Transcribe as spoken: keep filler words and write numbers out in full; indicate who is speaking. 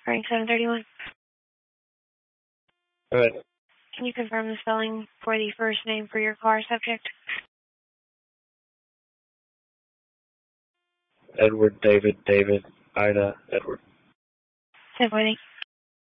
Speaker 1: Frank seven thirty-one.
Speaker 2: Go ahead.
Speaker 1: Can you confirm the spelling for the first name for your car subject?
Speaker 2: Edward, David, David, Ida, Edward.
Speaker 1: ten forty.